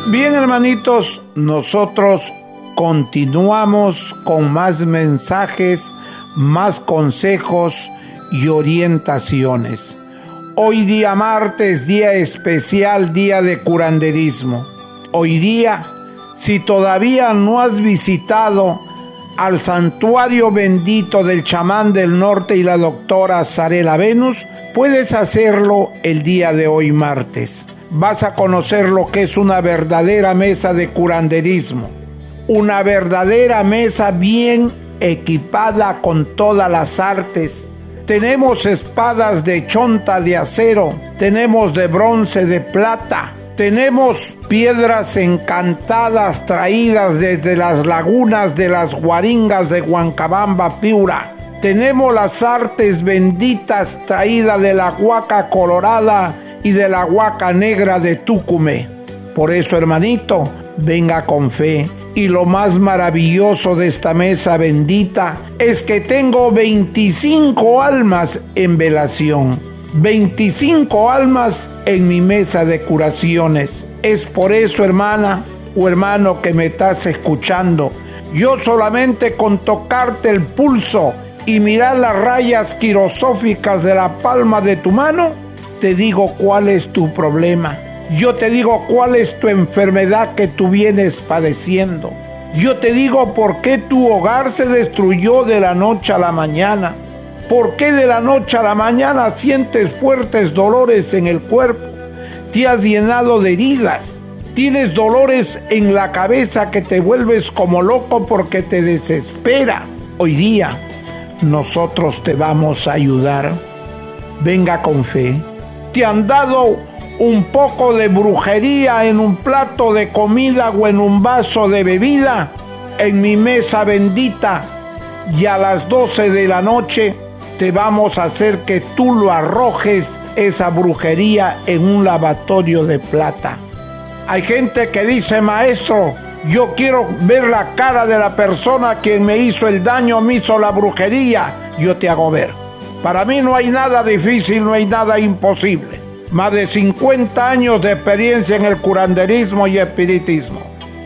Bien, hermanitos, nosotros continuamos con más mensajes, más consejos y orientaciones. Hoy día martes, día especial, día de curanderismo. Hoy día, si todavía no has visitado al santuario bendito del chamán del norte y la doctora Zarela Venus, puedes hacerlo el día de hoy martes. Vas a conocer lo que es una verdadera mesa de curanderismo. Una verdadera mesa bien equipada con todas las artes. Tenemos espadas de chonta de acero, tenemos de bronce, de plata, tenemos piedras encantadas traídas desde las lagunas de las Guaringas de Huancabamba, Piura. Tenemos las artes benditas traídas de la Huaca Colorada y de la Huaca Negra de Tucumé. Por eso, hermanito, venga con fe. Y lo más maravilloso de esta mesa bendita es que tengo 25 almas en velación, 25 almas en mi mesa de curaciones. Es por eso, hermana o hermano que me estás escuchando, yo solamente con tocarte el pulso y mirar las rayas quirosóficas de la palma de tu mano, te digo cuál es tu problema. Yo te digo cuál es tu enfermedad que tú vienes padeciendo. Yo te digo por qué tu hogar se destruyó de la noche a la mañana. ¿Por qué de la noche a la mañana sientes fuertes dolores en el cuerpo? Te has llenado de heridas. Tienes dolores en la cabeza que te vuelves como loco porque te desespera. Hoy día nosotros te vamos a ayudar. Venga con fe. Te han dado un poco de brujería en un plato de comida o en un vaso de bebida en mi mesa bendita, y a las 12 de la noche te vamos a hacer que tú lo arrojes esa brujería en un lavatorio de plata. Hay gente que dice: maestro, yo quiero ver la cara de la persona quien me hizo el daño, me hizo la brujería. Yo te hago ver. Para mí no hay nada difícil, no hay nada imposible. Más de 50 años de experiencia en el curanderismo y espiritismo.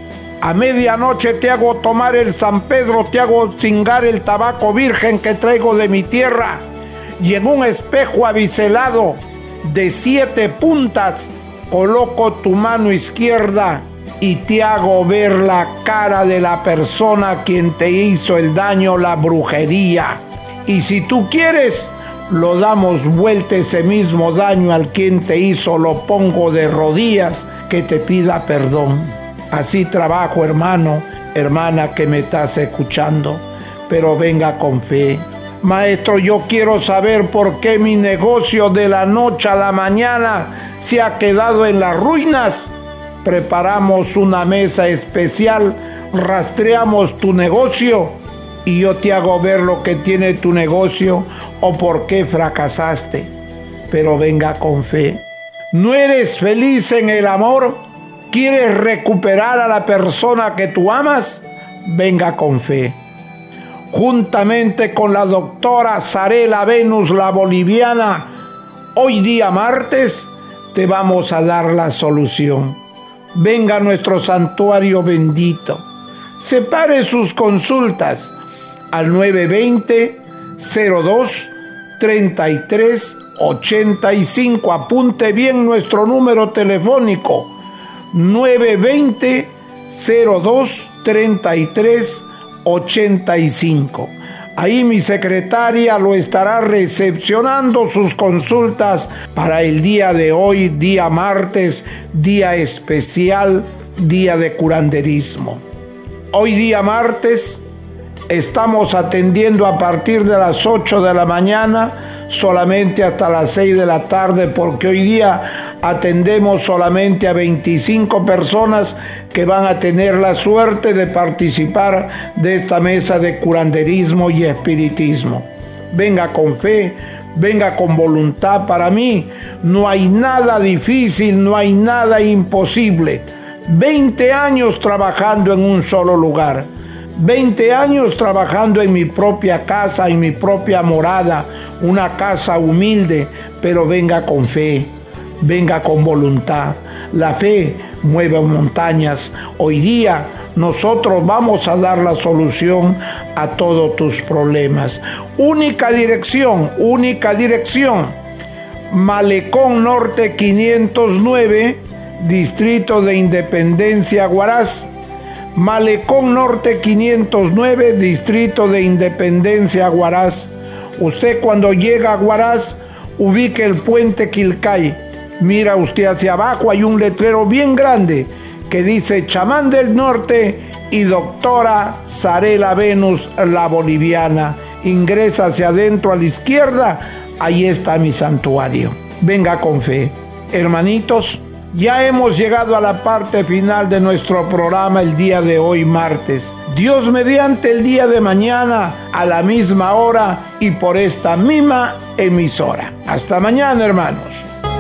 A medianoche te hago tomar el San Pedro, te hago cingar el tabaco virgen que traigo de mi tierra, y en un espejo abiselado de 7 puntas coloco tu mano izquierda y te hago ver la cara de la persona quien te hizo el daño, la brujería. Y si tú quieres, lo damos vuelta ese mismo daño al quien te hizo, lo pongo de rodillas que te pida perdón. Así trabajo, hermano, hermana que me estás escuchando, pero venga con fe. Maestro, yo quiero saber por qué mi negocio de la noche a la mañana se ha quedado en las ruinas. Preparamos una mesa especial, rastreamos tu negocio y yo te hago ver lo que tiene tu negocio o por qué fracasaste. Pero venga con fe. ¿No eres feliz en el amor? ¿Quieres recuperar a la persona que tú amas? Venga con fe. Juntamente con la doctora Zarela Venus, la boliviana, hoy día martes te vamos a dar la solución. Venga a nuestro santuario bendito. Separe sus consultas al 920-02-33-85. Apunte bien nuestro número telefónico: 920-02-33-85. Ahí mi secretaria lo estará recepcionando sus consultas para el día de hoy, día martes, día especial, día de curanderismo. Hoy día martes estamos atendiendo a partir de las 8 de la mañana solamente hasta las 6 de la tarde, porque hoy día atendemos solamente a 25 personas que van a tener la suerte de participar de esta mesa de curanderismo y espiritismo. Venga con fe, venga con voluntad. Para mí no hay nada difícil, no hay nada imposible. 20 años trabajando en un solo lugar. 20 años trabajando en mi propia casa, en mi propia morada, una casa humilde, pero venga con fe. venga con voluntad. La fe mueve montañas. Hoy día nosotros vamos a dar la solución a todos tus problemas. Única dirección. Malecón Norte 509, Distrito de Independencia, Huaraz. Malecón Norte 509, Distrito de Independencia, Huaraz. Usted cuando llega a Huaraz, ubique el puente Quilcay. Mira usted hacia abajo, hay un letrero bien grande que dice Chamán del Norte y Doctora Zarela Venus, la boliviana. Ingresa hacia adentro a la izquierda, ahí está mi santuario. Venga con fe. Hermanitos, ya hemos llegado a la parte final de nuestro programa el día de hoy, martes. Dios mediante, el día de mañana a la misma hora y por esta misma emisora. Hasta mañana, hermanos.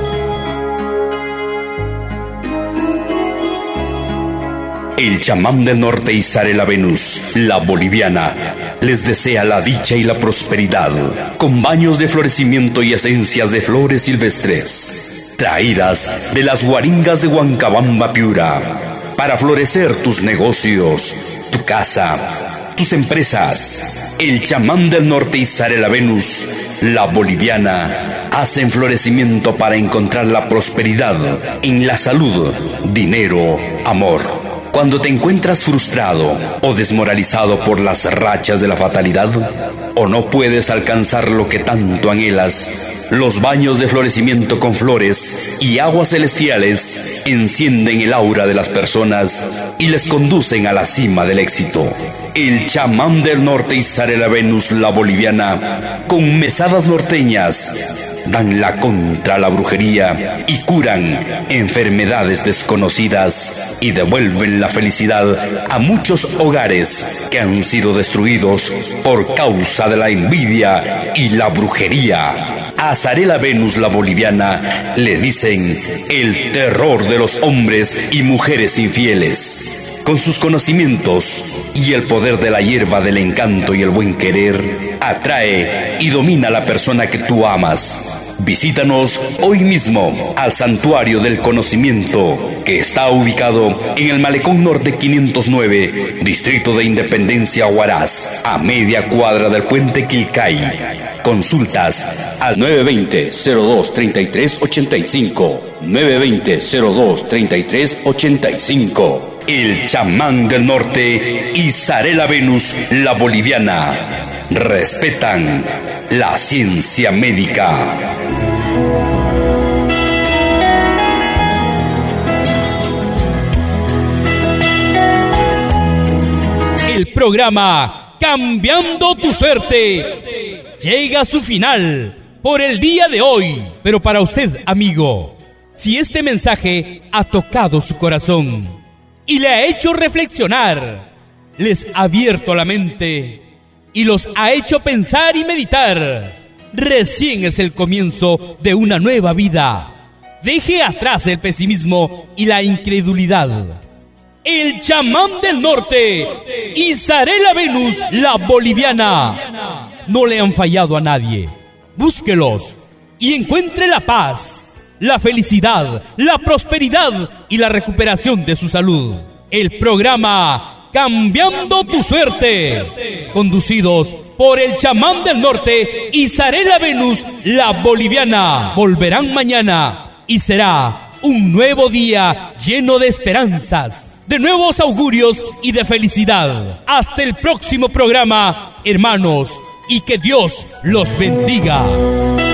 El chamán del norte y Zarela Venus, la boliviana, les desea la dicha y la prosperidad, con baños de florecimiento y esencias de flores silvestres, traídas de las guaringas de Huancabamba, Piura, para florecer tus negocios, tu casa, tus empresas. El chamán del norte y Zarela Venus, la boliviana, hacen florecimiento para encontrar la prosperidad en la salud, dinero, amor. Cuando te encuentras frustrado o desmoralizado por las rachas de la fatalidad, o no puedes alcanzar lo que tanto anhelas, los baños de florecimiento con flores y aguas celestiales encienden el aura de las personas y les conducen a la cima del éxito. El chamán del norte y Zarela Venus, la boliviana, con mesadas norteñas, dan la contra la brujería y curan enfermedades desconocidas y devuelven la felicidad a muchos hogares que han sido destruidos por causa de la envidia y la brujería. A Zarela Venus, la boliviana, le dicen el terror de los hombres y mujeres infieles. Con sus conocimientos y el poder de la hierba del encanto y el buen querer, atrae y domina a la persona que tú amas. Visítanos hoy mismo al Santuario del Conocimiento, que está ubicado en el Malecón Norte 509, Distrito de Independencia, Huaraz, a media cuadra del puente Quilcay. Consultas al 920-02-3385, 920-02-3385. El chamán del norte y Zarela Venus, la boliviana, respetan la ciencia médica. El programa Cambiando tu Suerte llega a su final por el día de hoy. Pero para usted, amigo, si este mensaje ha tocado su corazón y le ha hecho reflexionar, les ha abierto la mente y los ha hecho pensar y meditar, recién es el comienzo de una nueva vida. Deje atrás el pesimismo y la incredulidad. El chamán del norte y Zarela Venus, la boliviana, no le han fallado a nadie. Búsquelos y encuentre la paz, la felicidad, la prosperidad y la recuperación de su salud. El programa Cambiando tu Suerte, conducidos por el chamán del norte y Zarela Venus, la boliviana, volverán mañana y será un nuevo día lleno de esperanzas, de nuevos augurios y de felicidad. Hasta el próximo programa, hermanos, y que Dios los bendiga.